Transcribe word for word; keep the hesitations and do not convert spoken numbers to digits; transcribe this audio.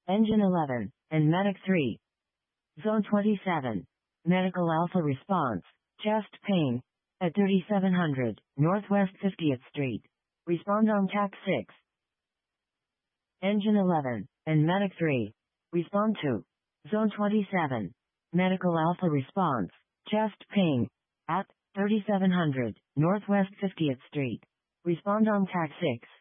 Engine eleven, and Medic three. Zone twenty-seven. Medical Alpha response. Chest pain. At thirty-seven hundred, Northwest fiftieth Street. Respond on T A C six. Engine eleven, and Medic three. Respond to. Zone twenty-seven. Medical Alpha response. Chest pain. At thirty-seven hundred, Northwest fiftieth Street. Respond on T A C six.